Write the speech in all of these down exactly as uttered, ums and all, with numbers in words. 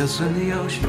kiss in the ocean.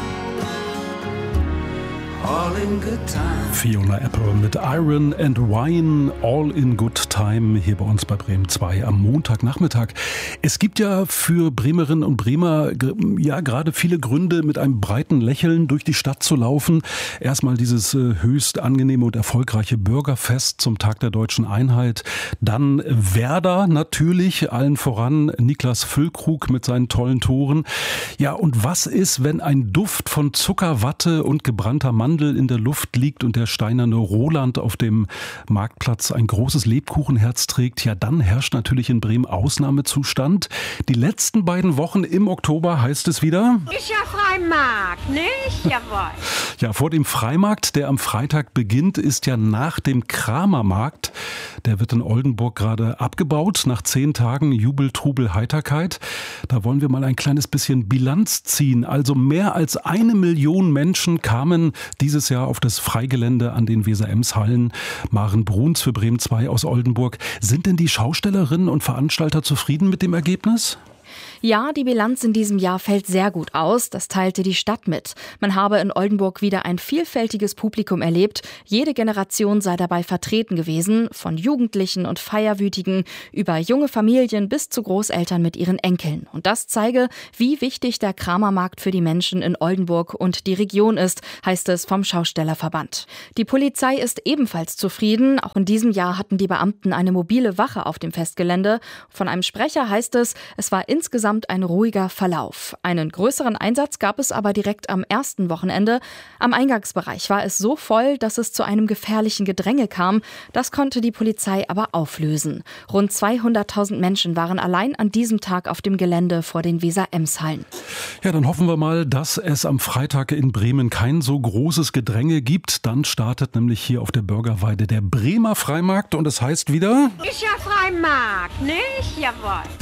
All in good time. Fiona Apple mit Iron and Wine, All in Good Time, hier bei uns bei Bremen zwei am Montagnachmittag. Es gibt ja für Bremerinnen und Bremer ja gerade viele Gründe, mit einem breiten Lächeln durch die Stadt zu laufen. Erstmal dieses höchst angenehme und erfolgreiche Bürgerfest zum Tag der Deutschen Einheit. Dann Werder natürlich, allen voran Niklas Füllkrug mit seinen tollen Toren. Ja, und was ist, wenn ein Duft von Zuckerwatte und gebrannter Mandel in der Luft liegt und der steinerne Roland auf dem Marktplatz ein großes Lebkuchenherz trägt? Ja, dann herrscht natürlich in Bremen Ausnahmezustand. Die letzten beiden Wochen im Oktober heißt es wieder... Ist ja Freimarkt, nicht? Jawohl. Ja, vor dem Freimarkt, der am Freitag beginnt, ist ja nach dem Kramermarkt. Der wird in Oldenburg gerade abgebaut, nach zehn Tagen Jubel, Trubel, Heiterkeit. Da wollen wir mal ein kleines bisschen Bilanz ziehen. Also mehr als eine Million Menschen kamen dieses Jahr auf das Freigelände an den Weser-Ems-Hallen. Maren Bruns für Bremen zwei aus Oldenburg. Sind denn die Schaustellerinnen und Veranstalter zufrieden mit dem Ergebnis? Ja, die Bilanz in diesem Jahr fällt sehr gut aus, das teilte die Stadt mit. Man habe in Oldenburg wieder ein vielfältiges Publikum erlebt. Jede Generation sei dabei vertreten gewesen, von Jugendlichen und Feierwütigen über junge Familien bis zu Großeltern mit ihren Enkeln. Und das zeige, wie wichtig der Kramermarkt für die Menschen in Oldenburg und die Region ist, heißt es vom Schaustellerverband. Die Polizei ist ebenfalls zufrieden. Auch in diesem Jahr hatten die Beamten eine mobile Wache auf dem Festgelände. Von einem Sprecher heißt es, es war insgesamt ein ruhiger Verlauf. Einen größeren Einsatz gab es aber direkt am ersten Wochenende. Am Eingangsbereich war es so voll, dass es zu einem gefährlichen Gedränge kam. Das konnte die Polizei aber auflösen. Rund zweihunderttausend Menschen waren allein an diesem Tag auf dem Gelände vor den Weser-Ems-Hallen. Ja, dann hoffen wir mal, dass es am Freitag in Bremen kein so großes Gedränge gibt. Dann startet nämlich hier auf der Bürgerweide der Bremer Freimarkt und es heißt wieder... Ist ja Freimarkt, nicht? Jawohl.